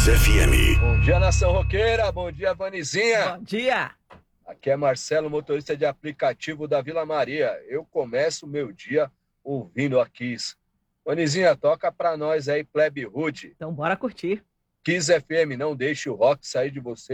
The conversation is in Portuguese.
FM. Bom dia, nação roqueira. Bom dia, Vanizinha. Bom dia. Aqui é Marcelo, motorista de aplicativo da Vila Maria. Eu começo o meu dia ouvindo a Kiss. Vanizinha, toca pra nós aí, Plebe Rude. Então bora curtir. Kiss FM, não deixe o rock sair de você.